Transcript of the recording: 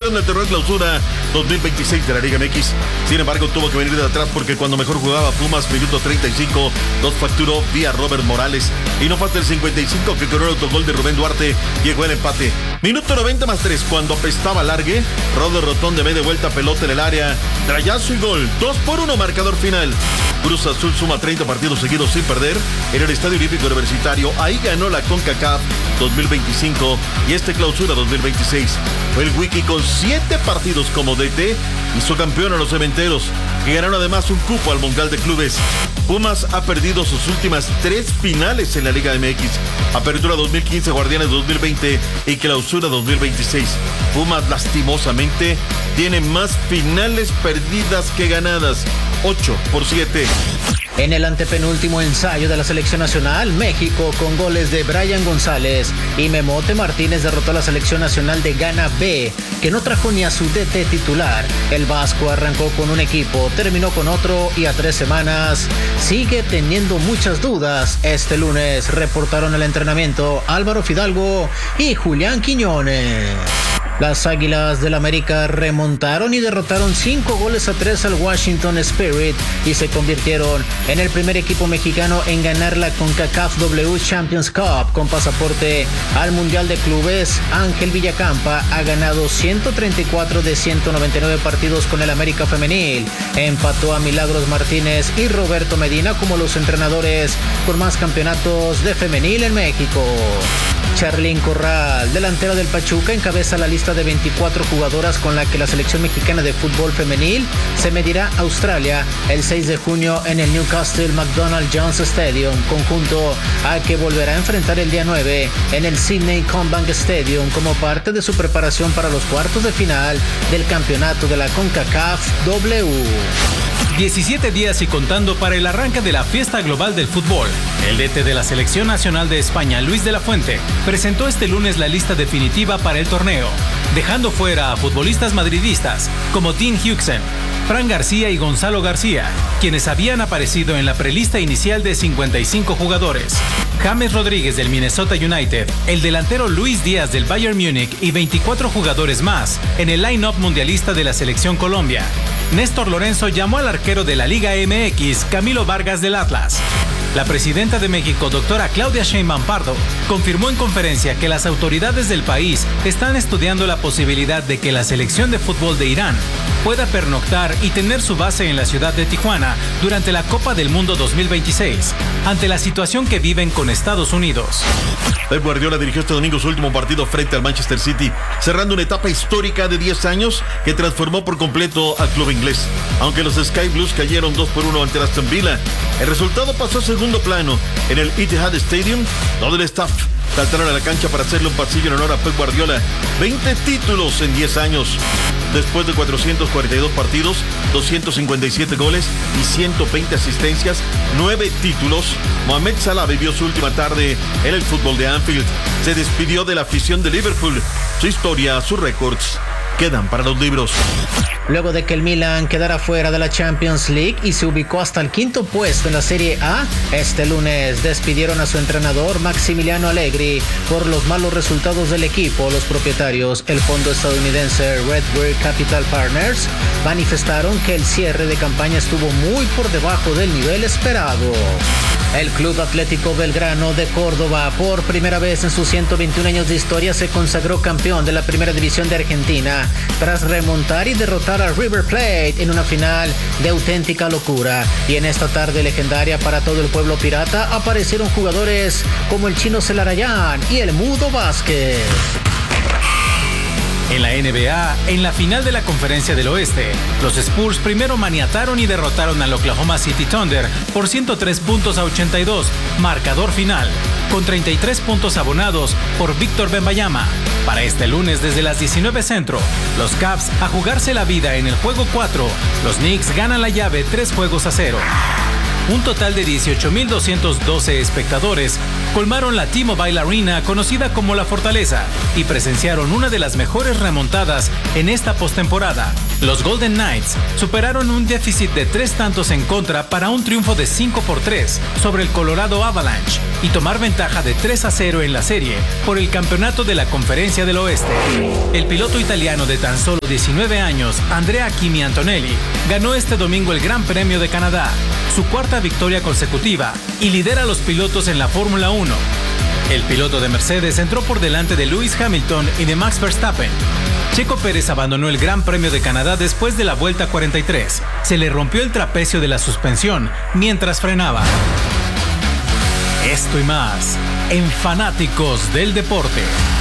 campeón del torneo Clausura 2026 de la Liga MX. Sin embargo, tuvo que venir de atrás porque cuando mejor jugaba Pumas, minuto 35, los facturó vía Robert Morales. Y no falta el 55 que con el autogol de Rubén Duarte llegó el empate. Minuto 90 más 3, cuando apestaba Largue, Rodo Rotón de media vuelta, pelota en el área, trayazo y gol. 2-1, marcador final. Cruz Azul suma 30 partidos seguidos sin perder en el Estadio Olímpico Universitario. Ahí ganó la CONCACAF 2025 y Clausura 2026. Fue el Wiki con 7 partidos como DT, hizo campeón a los Cementeros, que ganaron además un cupo al Mundial de Clubes. Pumas ha perdido sus últimas 3 finales en la Liga MX. Apertura 2015, Guardianes 2020 y Clausura 2026. Pumas lastimosamente tiene más finales perdidas que ganadas, 8-7. En el antepenúltimo ensayo de la selección nacional, México, con goles de Brian González y Memote Martínez, derrotó a la selección nacional de Ghana B, que no trajo ni a su DT titular. El vasco arrancó con un equipo, terminó con otro y a 3 semanas sigue teniendo muchas dudas. Este lunes reportaron el entrenamiento Álvaro Fidalgo y Julián Quiñones. Las Águilas del América remontaron y derrotaron 5-3 al Washington Spirit y se convirtieron en el primer equipo mexicano en ganar la CONCACAF W Champions Cup con pasaporte al Mundial de Clubes. Ángel Villacampa ha ganado 134 de 199 partidos con el América Femenil. Empató a Milagros Martínez y Roberto Medina como los entrenadores con más campeonatos de femenil en México. Charlín Corral, delantera del Pachuca, encabeza la lista de 24 jugadoras con la que la selección mexicana de fútbol femenil se medirá a Australia el 6 de junio en el Newcastle McDonald Jones Stadium, conjunto al que volverá a enfrentar el día 9 en el Sydney Combank Stadium como parte de su preparación para los cuartos de final del campeonato de la CONCACAF W. 17 días y contando para el arranque de la fiesta global del fútbol. El DT de la Selección Nacional de España, Luis de la Fuente, presentó este lunes la lista definitiva para el torneo, dejando fuera a futbolistas madridistas como Tim Huijsen, Fran García y Gonzalo García, quienes habían aparecido en la prelista inicial de 55 jugadores. James Rodríguez del Minnesota United, el delantero Luis Díaz del Bayern Múnich y 24 jugadores más en el line-up mundialista de la Selección Colombia. Néstor Lorenzo llamó al arquero de la Liga MX, Camilo Vargas del Atlas. La presidenta de México, doctora Claudia Sheinbaum Pardo, confirmó en conferencia que las autoridades del país están estudiando la posibilidad de que la selección de fútbol de Irán pueda pernoctar y tener su base en la ciudad de Tijuana durante la Copa del Mundo 2026, ante la situación que viven con Estados Unidos. Pep Guardiola dirigió este domingo su último partido frente al Manchester City, cerrando una etapa histórica de 10 años que transformó por completo al club inglés. Aunque los Sky Blues cayeron 2-1 ante el Aston Villa, el resultado pasó a segundo plano en el Etihad Stadium, donde el staff saltaron a la cancha para hacerle un pasillo en honor a Pep Guardiola. 20 títulos en 10 años. Después de 442 partidos, 257 goles y 120 asistencias, 9 títulos, Mohamed Salah vivió su última tarde en el fútbol de Anfield. Se despidió de la afición de Liverpool. Su historia, sus récords, quedan para los libros. Luego de que el Milan quedara fuera de la Champions League y se ubicó hasta el 5º puesto en la Serie A, este lunes despidieron a su entrenador Maximiliano Allegri por los malos resultados del equipo. Los propietarios, el fondo estadounidense Redbird Capital Partners, manifestaron que el cierre de campaña estuvo muy por debajo del nivel esperado. El Club Atlético Belgrano de Córdoba, por primera vez en sus 121 años de historia, se consagró campeón de la Primera División de Argentina tras remontar y derrotar a River Plate en una final de auténtica locura. Y en esta tarde legendaria para todo el pueblo pirata aparecieron jugadores como el Chino Celarayán y el Mudo Vázquez. En la NBA, en la final de la Conferencia del Oeste, los Spurs primero maniataron y derrotaron al Oklahoma City Thunder por 103-82, marcador final, con 33 puntos abonados por Víctor Wembanyama. Para este lunes desde las 19 centro, los Cavs a jugarse la vida en el juego 4, los Knicks ganan la llave 3-0. Un total de 18,212 espectadores colmaron la T-Mobile Arena, conocida como La Fortaleza, y presenciaron una de las mejores remontadas en esta postemporada. Los Golden Knights superaron un déficit de 3 tantos en contra para un triunfo de 5-3 sobre el Colorado Avalanche y tomar ventaja de 3-0 en la serie por el campeonato de la Conferencia del Oeste. El piloto italiano de tan solo 19 años, Andrea Kimi Antonelli, ganó este domingo el Gran Premio de Canadá, su cuarta victoria consecutiva, y lidera a los pilotos en la Fórmula 1. El piloto de Mercedes entró por delante de Lewis Hamilton y de Max Verstappen. Checo Pérez abandonó el Gran Premio de Canadá después de la vuelta 43. Se le rompió el trapecio de la suspensión mientras frenaba. Esto y más en Fanáticos del Deporte.